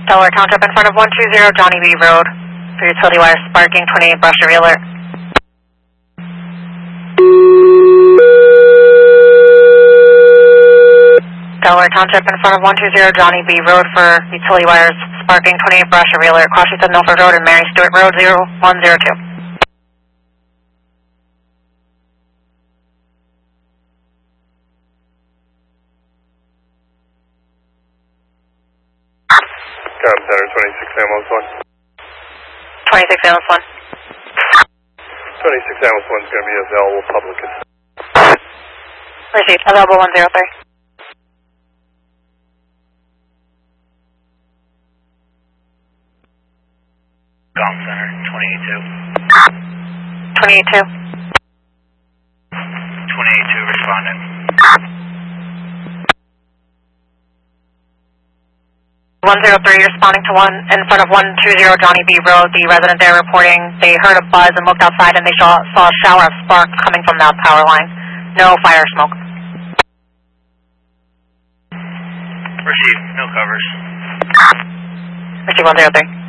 Delaware Township in front of 120 Johnny B. Road for utility wires sparking, 28 brush alert. Delaware Township in front of 120 Johnny B. Road for utility wires sparking, 28 brush alert. Cross streets of Milford Road and Mary Stewart Road 0102. Com Center, 26 Ambulance 1. 26 Ambulance 1. 26 Ambulance 1 is going to be available public. Received. Available 103. Com Center, 282. 28-2. 28-2 responding. 103 responding to one in front of 120 Johnny B. Road. The resident there reporting they heard a buzz and looked outside and they saw a shower of sparks coming from that power line. No fire smoke. Received. No covers. Receive 103.